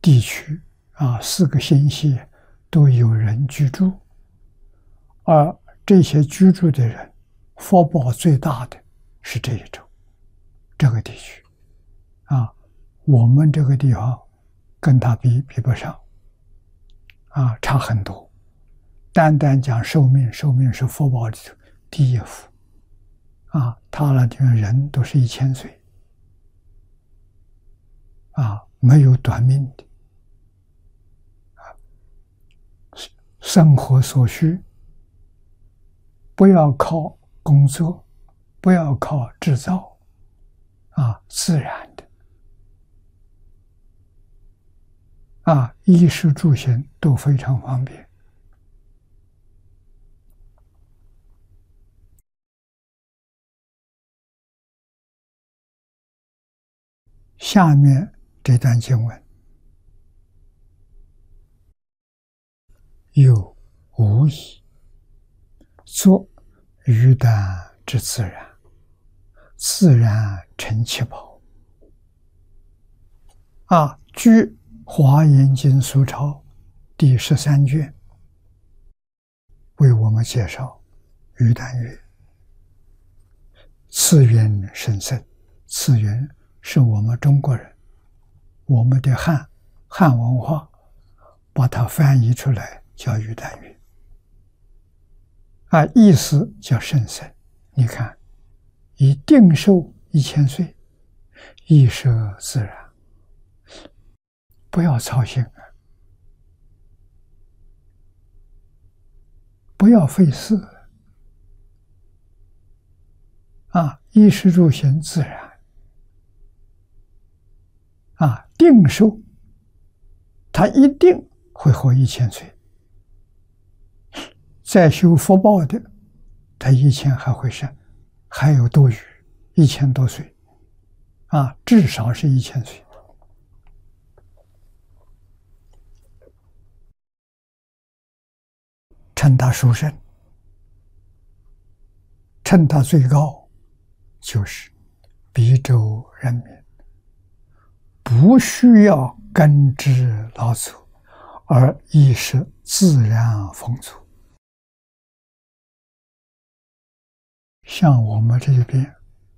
地区4个星系都有人居住，而这些居住的人福报最大的是这一州这个地区我们这个地方跟他比不上差很多。单单讲寿命是福报里头第一福他那地方人都是1000岁没有短命的生活所需不要靠工作，不要靠制造自然的衣食住行都非常方便。下面这段经文有无疑，作于丹之自然，自然成其宝据《华严经》疏钞第13卷为我们介绍于丹曰：次元甚深，次元是我们中国人，我们的汉文化把它翻译出来叫于丹曰意思叫甚深。你看，以定寿1000岁，亦舍自然，不要操心不要费事衣食住行自然定寿，他一定会活1000岁。再修福报的，他1000还会生，还有多余1000多岁至少是1000岁。称他殊胜，称他最高，就是比州人民不需要根植老祖，而亦是自然丰足。像我们这边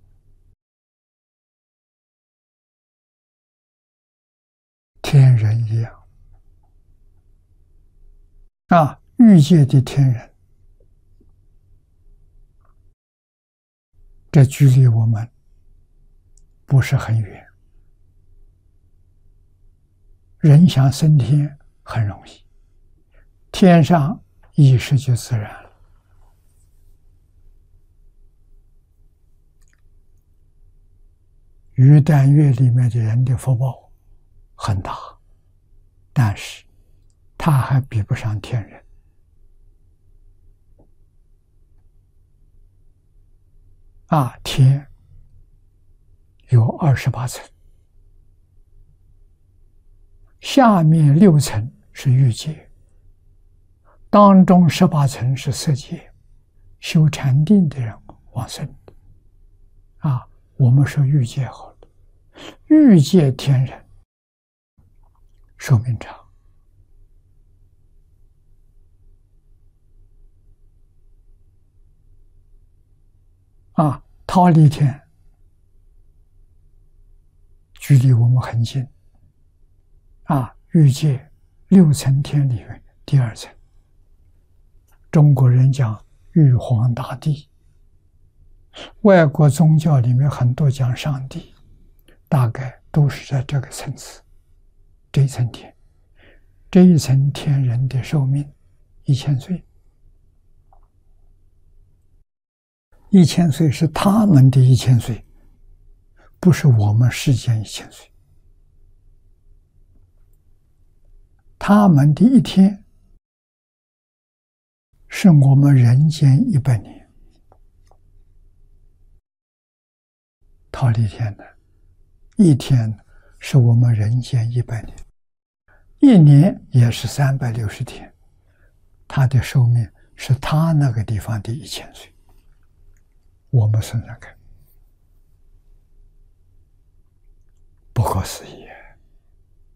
天人一样欲界的天人，这距离我们不是很远，人想升天很容易，天上意识就自然了。于丹月里面的人的福报很大，但是他还比不上天人天有28层，下面6层是欲界，当中18层是色界，修禅定的人往生的我们说欲界好了，欲界天人寿命长忉利天距离我们很近欲界6层天里面第2层，中国人讲玉皇大帝，外国宗教里面很多讲上帝，大概都是在这个层次，这一层天，这一层天人的寿命1000岁，1000岁是他们的1000岁，不是我们世间1000岁。他们的一天是我们人间100年，忉利天的一天是我们人间100年，一年也是360天，他的寿命是他那个地方的1000岁。我们算算看，不可思议。